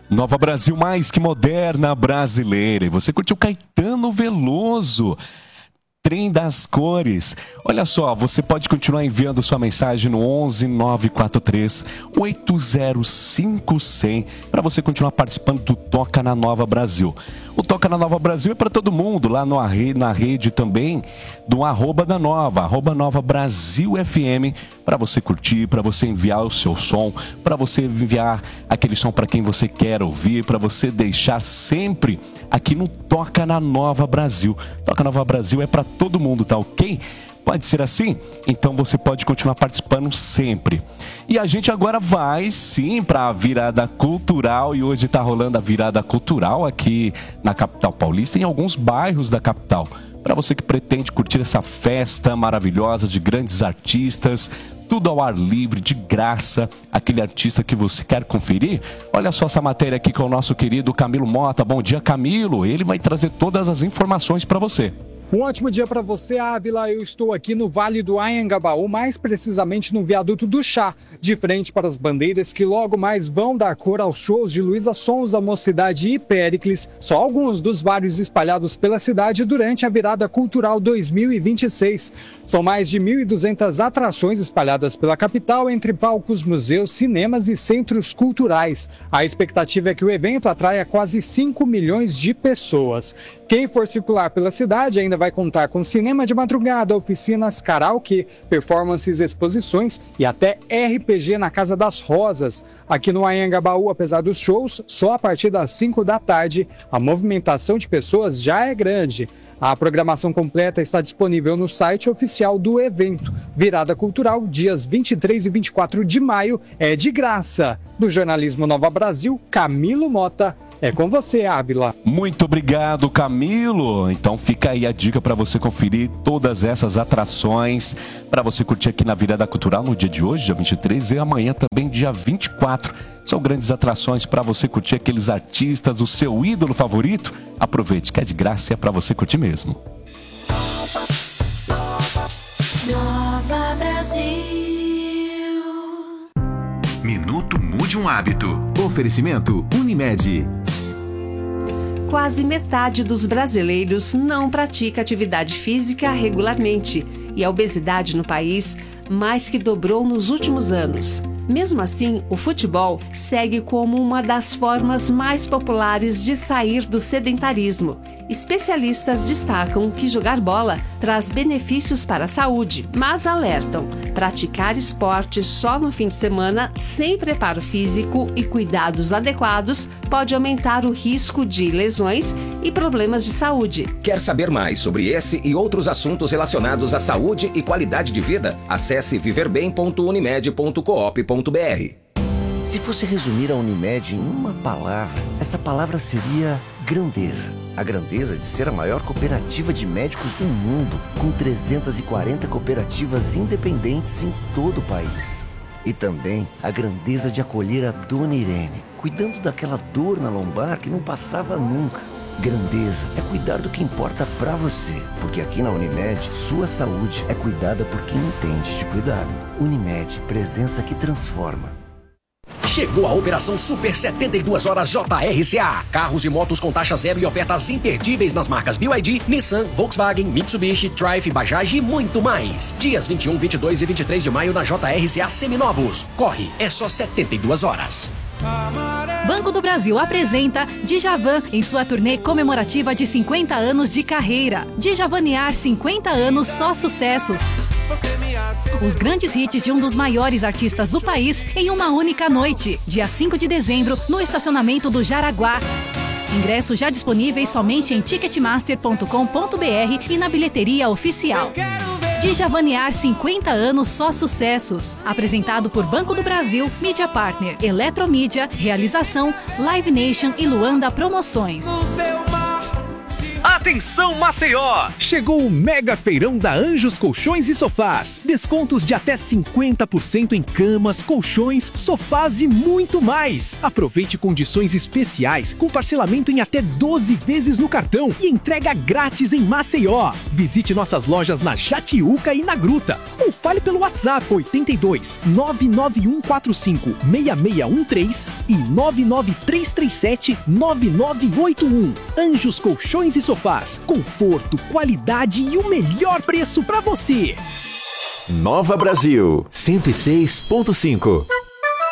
Nova Brasil mais que moderna brasileira. E você curtiu Caetano Veloso, Trem das Cores. Olha só, você pode continuar enviando sua mensagem no 11 943 805 100 para você continuar participando do Toca na Nova Brasil. O Toca na Nova Brasil é para todo mundo, lá na rede também do @Nova Brasil FM, para você curtir, para você enviar o seu som, para você enviar aquele som para quem você quer ouvir, para você deixar sempre aqui no Toca na Nova Brasil. Toca na Nova Brasil é para todo mundo, tá ok? Pode ser assim? Então você pode continuar participando sempre. E a gente agora vai sim para a virada cultural, e hoje está rolando a virada cultural aqui na capital paulista, em alguns bairros da capital. Para você que pretende curtir essa festa maravilhosa de grandes artistas, tudo ao ar livre, de graça, aquele artista que você quer conferir. Olha só essa matéria aqui com o nosso querido Camilo Mota. Bom dia, Camilo. Ele vai trazer todas as informações para você. Um ótimo dia para você, Ávila. Eu estou aqui no Vale do Anhangabaú, mais precisamente no Viaduto do Chá, de frente para as bandeiras que logo mais vão dar cor aos shows de Luísa Sonza, Mocidade e Péricles, só alguns dos vários espalhados pela cidade durante a Virada Cultural 2026. São mais de 1.200 atrações espalhadas pela capital, entre palcos, museus, cinemas e centros culturais. A expectativa é que o evento atraia quase 5 milhões de pessoas. Quem for circular pela cidade ainda vai contar com cinema de madrugada, oficinas, karaokê, performances, exposições e até RPG na Casa das Rosas. Aqui no Anhangabaú, apesar dos shows, só a partir das 5 da tarde, a movimentação de pessoas já é grande. A programação completa está disponível no site oficial do evento. Virada Cultural, dias 23 e 24 de maio, é de graça. Do Jornalismo Nova Brasil, Camilo Mota. É com você, Ávila. Muito obrigado, Camilo. Então fica aí a dica para você conferir todas essas atrações, para você curtir aqui na Virada Cultural no dia de hoje, dia 23, e amanhã também, dia 24. São grandes atrações para você curtir aqueles artistas, o seu ídolo favorito. Aproveite, que é de graça e é para você curtir mesmo. Nova Brasil. Minuto Mude um Hábito. Oferecimento Unimed. Quase metade dos brasileiros não pratica atividade física regularmente e a obesidade no país mais que dobrou nos últimos anos. Mesmo assim, o futebol segue como uma das formas mais populares de sair do sedentarismo. Especialistas destacam que jogar bola traz benefícios para a saúde, mas alertam: praticar esporte só no fim de semana, sem preparo físico e cuidados adequados, pode aumentar o risco de lesões e problemas de saúde. Quer saber mais sobre esse e outros assuntos relacionados à saúde e qualidade de vida? Acesse viverbem.unimed.coop.br. Se fosse resumir a Unimed em uma palavra, essa palavra seria grandeza. A grandeza de ser a maior cooperativa de médicos do mundo, com 340 cooperativas independentes em todo o país. E também a grandeza de acolher a Dona Irene, cuidando daquela dor na lombar que não passava nunca. Grandeza é cuidar do que importa pra você, porque aqui na Unimed, sua saúde é cuidada por quem entende de cuidado. Unimed, presença que transforma. Chegou a Operação Super 72 Horas JRCA. Carros e motos com taxa zero e ofertas imperdíveis nas marcas BYD, Nissan, Volkswagen, Mitsubishi, Triumph, Bajaj e muito mais. Dias 21, 22 e 23 de maio na JRCA Seminovos. Corre, é só 72 horas. Banco do Brasil apresenta Djavan em sua turnê comemorativa de 50 anos de carreira. Djavanear 50 anos, só sucessos. Os grandes hits de um dos maiores artistas do país em uma única noite, dia 5 de dezembro, no estacionamento do Jaraguá. Ingressos já disponíveis somente em ticketmaster.com.br e na bilheteria oficial. Djavanear 50 anos, só sucessos. Apresentado por Banco do Brasil, Mídia Partner, Eletromídia, Realização, Live Nation e Luanda Promoções. Atenção Maceió! Chegou o mega feirão da Anjos Colchões e Sofás. Descontos de até 50% em camas, colchões, sofás e muito mais. Aproveite condições especiais com parcelamento em até 12 vezes no cartão e entrega grátis em Maceió. Visite nossas lojas na Jatiuca e na Gruta ou fale pelo WhatsApp 82 99145 6613 e 99337 9981. Anjos Colchões e Sofás. Conforto, qualidade e o melhor preço para você. Nova Brasil 106.5.